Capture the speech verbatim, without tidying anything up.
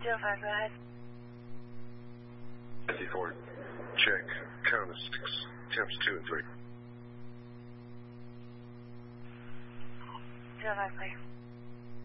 zero five, go ahead. fifty-four, check, count of six, temps two and three. zero five, clear.